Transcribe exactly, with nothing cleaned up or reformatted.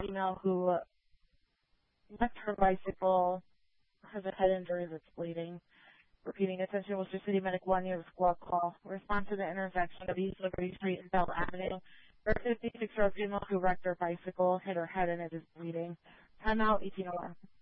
female who left her bicycle, has a head injury that's bleeding. Repeating, attention Worcester City Medic one near the squad call. Respond to the intersection of East Liberty Street and Bell Avenue. For a fifty-six-year-old female who wrecked her bicycle, hit her head, and it is bleeding. Time out, eighteen oh one.